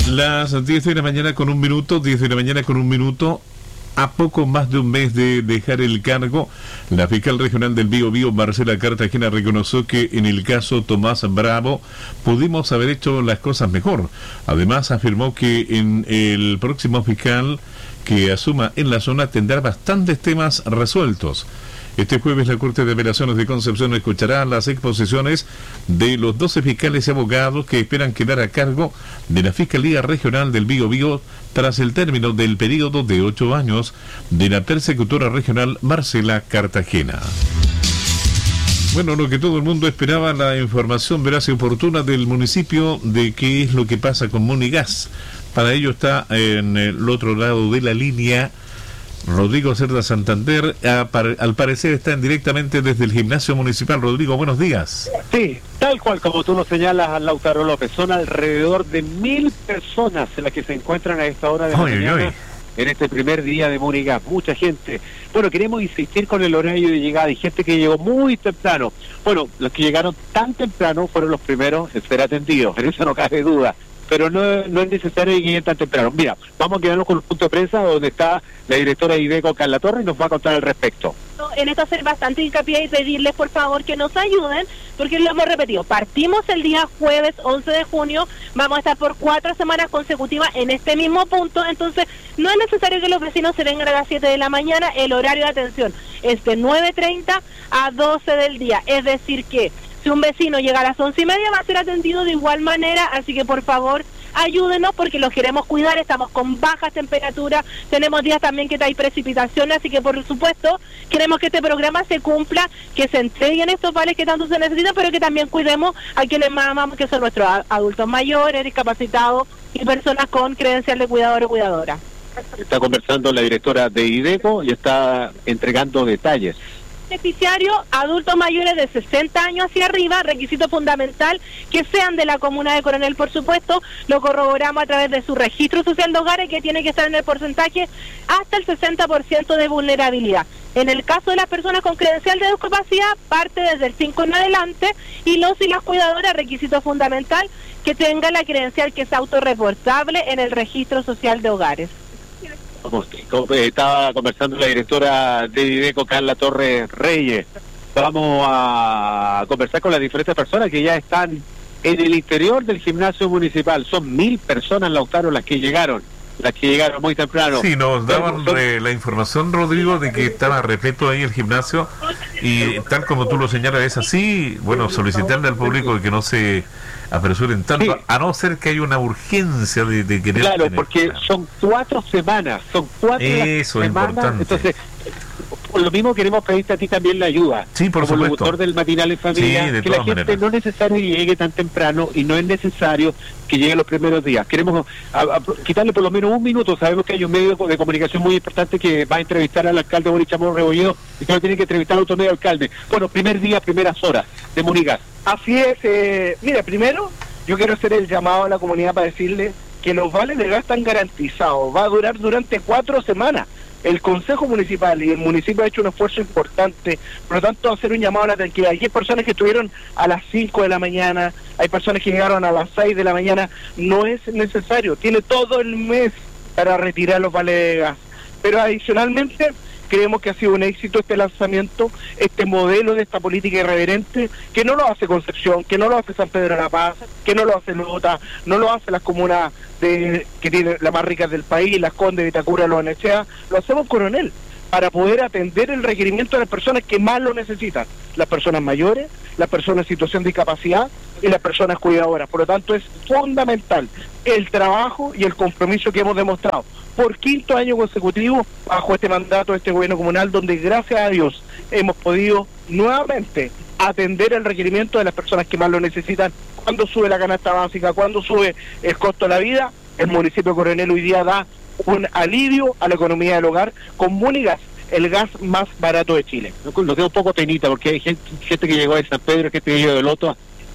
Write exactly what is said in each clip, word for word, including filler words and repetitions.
Las diez de la mañana con un minuto, diez de la mañana con un minuto. A poco más de un mes de dejar el cargo, la fiscal regional del Biobío, Marcela Cartagena, reconoció que en el caso Tomás Bravo pudimos haber hecho las cosas mejor. Además, afirmó que en el próximo fiscal que asuma en la zona tendrá bastantes temas resueltos. Este jueves la Corte de Apelaciones de Concepción escuchará las exposiciones de los doce fiscales y abogados que esperan quedar a cargo de la Fiscalía Regional del Biobío tras el término del periodo de ocho años de la persecutora regional Marcela Cartagena. Bueno, lo que todo el mundo esperaba, la información veraz y oportuna del municipio de qué es lo que pasa con Monigas. Para ello está en el otro lado de la línea Rodrigo Cerda Santander, al parecer están directamente desde el gimnasio municipal. Rodrigo, buenos días. Sí, tal cual como tú lo señalas, Lautaro López, son alrededor de mil personas en las que se encuentran a esta hora de la oy, mañana oy, oy. en este primer día de Monigas. Mucha gente. Bueno, queremos insistir con el horario de llegada y gente que llegó muy temprano. Bueno, los que llegaron tan temprano fueron los primeros en ser atendidos, en eso no cabe duda. Pero no, no es necesario que lleguen tan temprano. Mira, vamos a quedarnos con el punto de prensa donde está la directora de IDECO, Carla Torres, y nos va a contar al respecto. En esto hacer bastante hincapié y pedirles por favor que nos ayuden, porque lo hemos repetido, partimos el día jueves once de junio, vamos a estar por cuatro semanas consecutivas en este mismo punto, entonces no es necesario que los vecinos se vengan a las siete de la mañana, el horario de atención es de nueve treinta a doce del día, es decir que si un vecino llega a las once y media va a ser atendido de igual manera, así que por favor ayúdenos porque los queremos cuidar, estamos con bajas temperaturas, tenemos días también que hay precipitación, así que por supuesto queremos que este programa se cumpla, que se entreguen estos vales que tanto se necesitan, pero que también cuidemos a quienes más amamos, que son nuestros adultos mayores, discapacitados y personas con credencial de cuidador o cuidadora. Está conversando la directora de IDECO y está entregando detalles. Beneficiarios, adultos mayores de sesenta años hacia arriba, requisito fundamental que sean de la comuna de Coronel, por supuesto, lo corroboramos a través de su registro social de hogares, que tiene que estar en el porcentaje hasta el sesenta por ciento de vulnerabilidad. En el caso de las personas con credencial de discapacidad, parte desde el cinco en adelante, y los y las cuidadoras, requisito fundamental que tengan la credencial que es autorreportable en el registro social de hogares. Estaba conversando la directora de IDECO, Carla Torres Reyes. Vamos a conversar con las diferentes personas que ya están en el interior del gimnasio municipal. Son mil personas, Lautaro, las que llegaron, las que llegaron muy temprano. Sí, nos daban re, la información, Rodrigo, de que estaba repleto ahí el gimnasio y tal como tú lo señalas es así. Bueno, solicitarle al público que no se apresuren tanto, sí, a no ser que haya una urgencia de, de querer claro, tener, porque claro, son cuatro semanas, son cuatro eso semanas, importante. Entonces, por lo mismo queremos pedirte a ti también la ayuda, sí, por como supuesto, locutor del matinal en familia, sí, de que la gente maneras. no es necesario que llegue tan temprano y no es necesario que llegue los primeros días. Queremos a, a, quitarle por lo menos un minuto. Sabemos que hay un medio de comunicación muy importante que va a entrevistar al alcalde Boris Chamorro Rebolledo y que no tiene que entrevistar a otro medio alcalde. Bueno, primer día, primeras horas de Monigas. Así es, eh, mira, primero yo quiero hacer el llamado a la comunidad para decirle que los vales de gas están garantizados, va a durar durante cuatro semanas. El Consejo Municipal y el municipio ha hecho un esfuerzo importante, por lo tanto hacer un llamado a la tranquilidad. Hay personas que estuvieron a las cinco de la mañana, hay personas que llegaron a las seis de la mañana, no es necesario, tiene todo el mes para retirar los vales de gas. Pero adicionalmente creemos que ha sido un éxito este lanzamiento, este modelo de esta política irreverente, que no lo hace Concepción, que no lo hace San Pedro de la Paz, que no lo hace Lota, no lo hace las comunas de, que tienen las más ricas del país, Las Condes, Vitacura, Los Anechea, lo hacemos Coronel, para poder atender el requerimiento de las personas que más lo necesitan, las personas mayores, las personas en situación de discapacidad y las personas cuidadoras. Por lo tanto, es fundamental el trabajo y el compromiso que hemos demostrado por quinto año consecutivo bajo este mandato de este gobierno comunal, donde gracias a Dios hemos podido nuevamente atender el requerimiento de las personas que más lo necesitan. Cuando sube la canasta básica, cuando sube el costo de la vida, el municipio de Coronel hoy día da un alivio a la economía del hogar con Monigas, el gas más barato de Chile. Lo tengo un poco penita porque hay gente, gente que llegó de San Pedro, gente que llegó de Loto,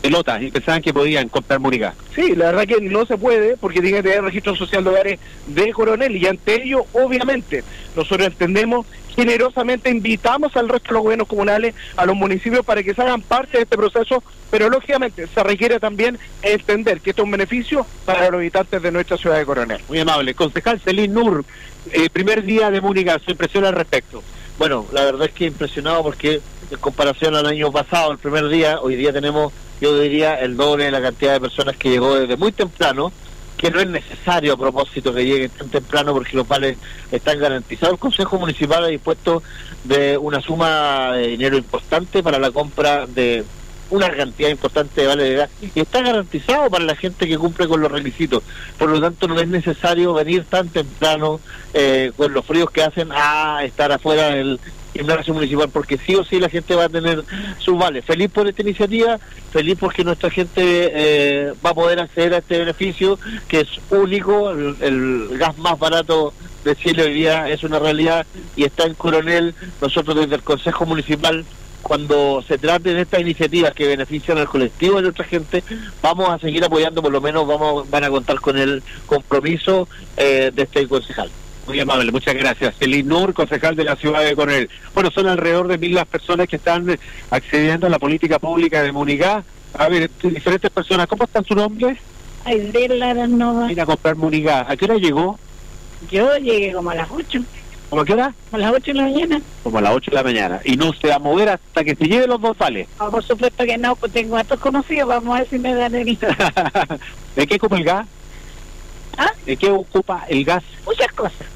pelotas y pensaban que podían comprar Munigas. Sí, la verdad que no se puede porque tiene que tener registro social de hogares de Coronel, y ante ello, obviamente, nosotros entendemos, generosamente invitamos al resto de los gobiernos comunales, a los municipios, para que se hagan parte de este proceso, pero lógicamente se requiere también entender que esto es un beneficio para los habitantes de nuestra ciudad de Coronel. Muy amable. Concejal Celín Nur, eh, primer día de Munigas, su impresión al respecto. Bueno, la verdad es que impresionado porque en comparación al año pasado, el primer día, hoy día tenemos, yo diría, el doble de la cantidad de personas que llegó desde muy temprano, que no es necesario a propósito que lleguen tan temprano porque los vales están garantizados. El Consejo Municipal ha dispuesto de una suma de dinero importante para la compra de una cantidad importante de vales de gas, y está garantizado para la gente que cumple con los requisitos. Por lo tanto, no es necesario venir tan temprano eh, con los fríos que hacen a estar afuera del gimnasio municipal, porque sí o sí la gente va a tener sus vales. Feliz por esta iniciativa, feliz porque nuestra gente eh, va a poder acceder a este beneficio que es único. El, el gas más barato de Chile hoy día es una realidad y está en Coronel. Nosotros desde el Consejo Municipal, cuando se trate de estas iniciativas que benefician al colectivo de nuestra gente, vamos a seguir apoyando, por lo menos vamos van a contar con el compromiso eh, de este concejal. Muy amable, muchas gracias. Celín Nur, concejal de la ciudad de Coronel. Bueno, son alrededor de mil las personas que están accediendo a la política pública de Munigas. A ver, diferentes personas, ¿cómo están su nombre? Aidela Nova. Ir a comprar Munigas. ¿A qué hora llegó? Yo llegué como a las ocho. ¿Cómo a qué hora? A las ocho de la mañana. Como a las ocho de la mañana. Y no se va a mover hasta que se lleven los dos vales. Oh, por supuesto que no, pues tengo a todos conocidos, vamos a ver si me dan el... ¿De qué ocupa el gas? ¿Ah? ¿De qué ocupa el gas? Muchas cosas.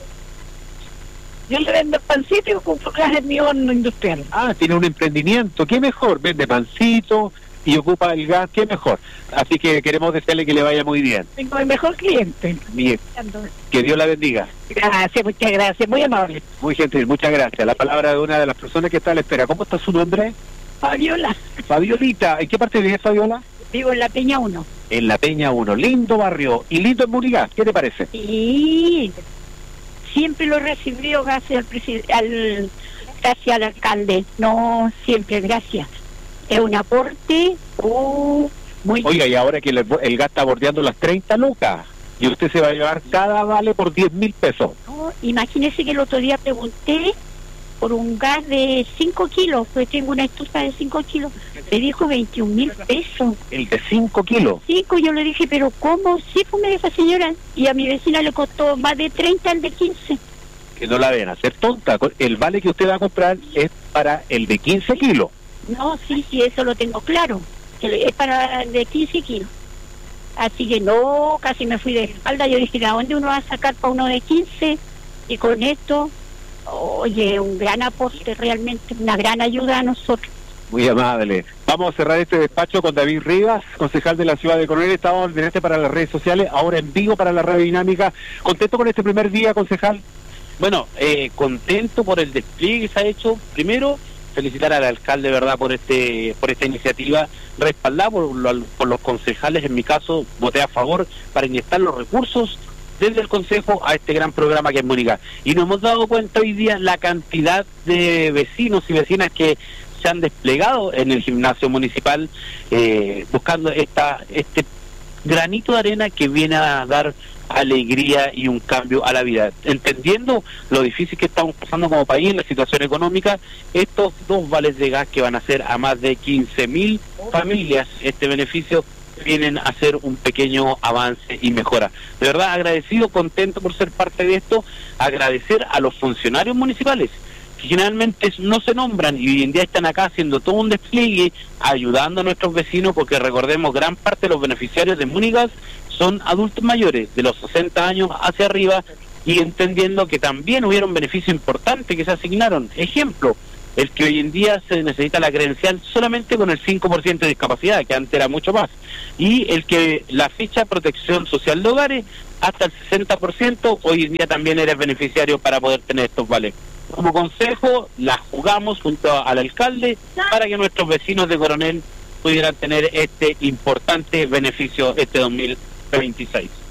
Yo le vendo pancito y ocupo gas en mi horno industrial. Ah, tiene un emprendimiento. ¿Qué mejor? Vende pancito y ocupa el gas. ¿Qué mejor? Así que queremos desearle que le vaya muy bien. Tengo el mejor cliente. Bien. Que Dios la bendiga. Gracias, muchas gracias. Muy amable. Muy gentil, muchas gracias. La palabra de una de las personas que está a la espera. ¿Cómo está su nombre? Fabiola. Fabiolita. ¿En qué parte vive Fabiola? Vivo en la Peña uno. En la Peña uno. Lindo barrio. Y lindo en Munigas. ¿Qué te parece? Sí. Siempre lo he recibido gracias al, presid al gracias al alcalde. No, siempre, gracias. Es un aporte uh, muy... Oiga, y ahora que el, el gas está bordeando las treinta lucas, y usted se va a llevar cada vale por diez mil pesos. No, imagínese que el otro día pregunté por un gas de cinco kilos, pues tengo una estufa de cinco kilos, me dijo veintiún mil pesos. ¿El de cinco kilos? cinco, yo le dije, pero ¿cómo? Sí, pues me esa señora, y a mi vecina le costó más de treinta el de quince. Que no la ven hacer tonta, el vale que usted va a comprar es para el de quince kilos. No, sí, sí, eso lo tengo claro, que es para el de quince kilos. Así que no, casi me fui de espalda, yo dije, ¿a dónde uno va a sacar para uno de quince? Y con esto... Oye, un gran aporte, realmente, una gran ayuda a nosotros. Muy amable. Vamos a cerrar este despacho con David Rivas, concejal de la ciudad de Coronel. Estamos en este para las redes sociales, ahora en vivo para la radio dinámica. ¿Contento con este primer día, concejal? Bueno, eh, contento por el despliegue que se ha hecho. Primero, felicitar al alcalde, verdad, por este por esta iniciativa, respaldada por, lo, por los concejales. En mi caso, voté a favor para inyectar los recursos desde el Consejo a este gran programa que es Munigas. Y nos hemos dado cuenta hoy día la cantidad de vecinos y vecinas que se han desplegado en el gimnasio municipal eh, buscando esta este granito de arena que viene a dar alegría y un cambio a la vida. Entendiendo lo difícil que estamos pasando como país, la situación económica, estos dos vales de gas que van a ser a más de quince mil familias, este beneficio vienen a hacer un pequeño avance y mejora. De verdad, agradecido, contento por ser parte de esto, agradecer a los funcionarios municipales, que generalmente no se nombran y hoy en día están acá haciendo todo un despliegue, ayudando a nuestros vecinos, porque recordemos, gran parte de los beneficiarios de Munigas son adultos mayores, de los sesenta años hacia arriba, y entendiendo que también hubieron beneficios importantes que se asignaron. Ejemplo, el que hoy en día se necesita la credencial solamente con el cinco por ciento de discapacidad, que antes era mucho más, y el que la ficha de protección social de hogares hasta el sesenta por ciento, hoy en día también eres beneficiario para poder tener estos vales. Como consejo, la jugamos junto al alcalde para que nuestros vecinos de Coronel pudieran tener este importante beneficio este dos mil veintiséis.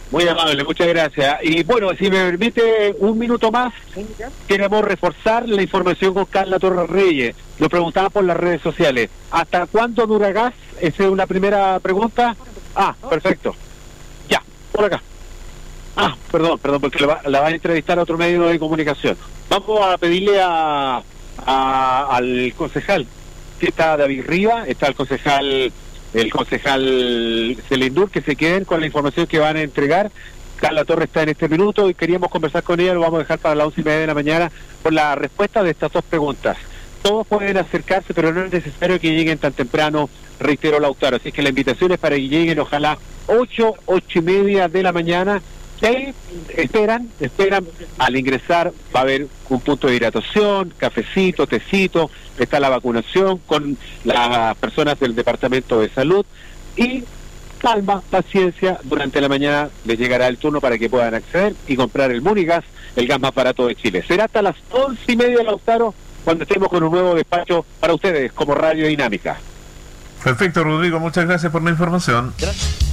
Muy amable, muchas gracias. Y bueno, si me permite un minuto más, queremos reforzar la información con Carla Torres Reyes. Lo preguntaba por las redes sociales. ¿Hasta cuándo dura gas? Esa es una primera pregunta. Ah, perfecto. Ya, por acá. Ah, perdón, perdón, porque la va, la va a entrevistar a otro medio de comunicación. Vamos a pedirle a, a al concejal, que está David Riva, está el concejal... el concejal Celindur, que se queden con la información que van a entregar. Carla Torres está en este minuto y queríamos conversar con ella, lo vamos a dejar para las once y media de la mañana por la respuesta de estas dos preguntas. Todos pueden acercarse, pero no es necesario que lleguen tan temprano, reitero, Lautaro, así que la invitación es para que lleguen ojalá ocho, ocho y media de la mañana. Que esperan, esperan, al ingresar va a haber un punto de hidratación, cafecito, tecito, está la vacunación con las personas del Departamento de Salud y calma, paciencia, durante la mañana les llegará el turno para que puedan acceder y comprar el Munigas, el gas más barato de Chile. Será hasta las once y media, Lautaro, cuando estemos con un nuevo despacho para ustedes como Radio Dinámica. Perfecto, Rodrigo, muchas gracias por la información. Gracias.